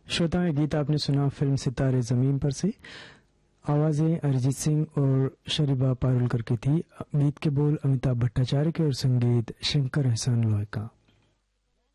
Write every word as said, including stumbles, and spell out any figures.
श्रोता, ये गीत आपने सुना फिल्म सितारे जमीन पर से। आवाजें अरिजीत सिंह और शरीबा पारुलकर की थी। गीत के बोल अमिताभ भट्टाचार्य के और संगीत शंकर एहसान लॉय का।